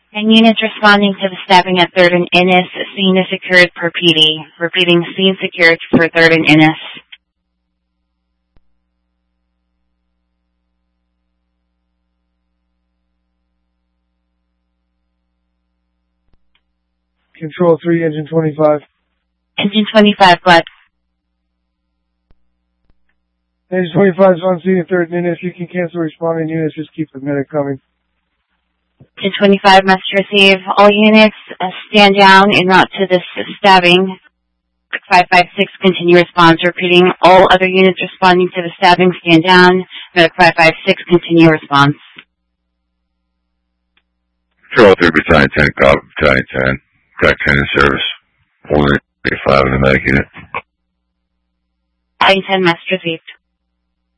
And units responding to the stabbing at 3rd and Innis, scene is secured per PD. Repeating, scene secured for 3rd and Innis. Control 3, Engine 25. Engine 25, Black. Engine 25 is on scene at 3rd and Innis. You can cancel responding units, just keep the medic coming. Engine 25 must receive. All units stand down en route to this stabbing. 556, continue response. Repeating, all other units responding to the stabbing stand down. Medic 556, continue response. Control 3, Battalion 10, copy, Battalion 10. Crack 10 in service. 185 in the medic unit. Battalion 10 must received.